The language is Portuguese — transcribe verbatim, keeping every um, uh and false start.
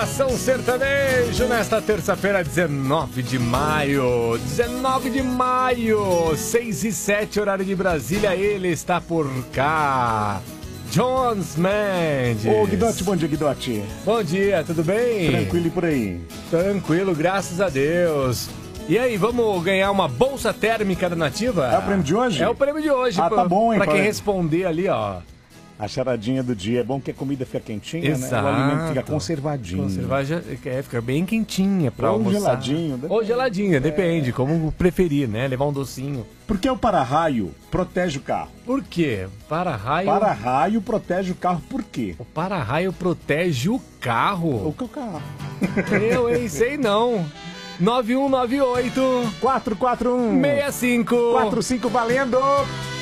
Nação Sertanejo, nesta terça-feira, dezenove de maio. dezenove de maio, seis e sete, horário de Brasília. Ele está por cá. Jones Mendes. Ô, Guidotti, bom dia, Guidotti. Bom dia, tudo bem? Tranquilo e por aí? Tranquilo, graças a Deus. E aí, vamos ganhar uma bolsa térmica da Nativa? É o prêmio de hoje? É o prêmio de hoje. Ah, pra, tá bom, hein? Pra quem pra... responder ali, ó. A charadinha do dia. É bom que a comida fica quentinha, Exato. né? O alimento fica conservadinho. Conservar, é, fica bem quentinha pra Ou almoçar. geladinho. Depende. Ou geladinha, depende, como preferir, né? Levar um docinho. Por que o para-raio protege o carro? Por quê? Para-raio... Para-raio protege o carro por quê? O para-raio protege o carro? O que é o carro? Eu, hein? Sei não. nove um nove oito quatro quatro um seis cinco quatro cinco valendo!